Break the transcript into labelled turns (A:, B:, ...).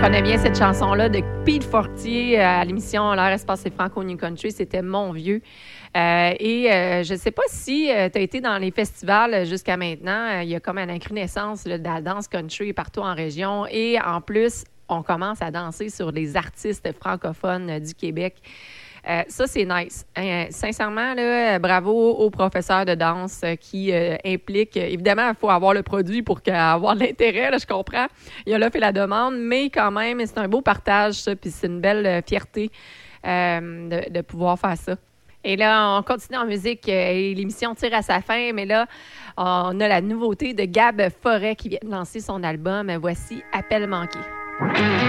A: connais bien cette chanson-là de Pete Fortier à l'émission L'heure espace et Franco New Country. C'était Mon Vieux. Je ne sais pas si tu as été dans les festivals jusqu'à maintenant. Il y a comme une incrunaissance de la danse country partout en région. Et en plus, on commence à danser sur les artistes francophones du Québec. Ça, c'est nice. Sincèrement, là, bravo aux professeurs de danse qui impliquent... Évidemment, il faut avoir le produit pour avoir de l'intérêt, là, je comprends. Il y a l'offre et la demande, mais quand même, c'est un beau partage, ça, puis c'est une belle fierté de pouvoir faire ça. Et là, on continue en musique et l'émission tire à sa fin, mais là, on a la nouveauté de Gab Forêt qui vient de lancer son album. Voici Appel manqué.